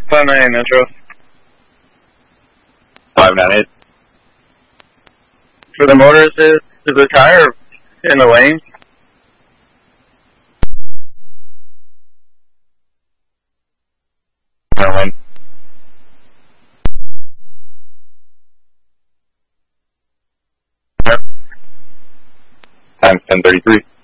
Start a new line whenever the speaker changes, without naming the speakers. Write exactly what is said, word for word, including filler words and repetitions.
five nine eight Metro.
five nine eight.
For the motorist, is, is the tire in the lane?
Lane. Times ten thirty-three.